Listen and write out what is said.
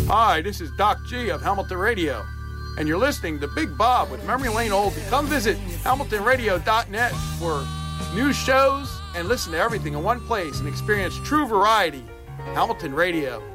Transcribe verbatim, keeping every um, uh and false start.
Hi, this is Doc G of Hamilton Radio, and you're listening to Big Bob with Memory Lane Oldie. Come visit hamilton radio dot net for news shows and listen to everything in one place and experience true variety. Hamilton Radio.